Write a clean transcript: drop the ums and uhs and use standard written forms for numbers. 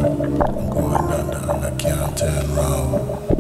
I'm going under and I can't turn round.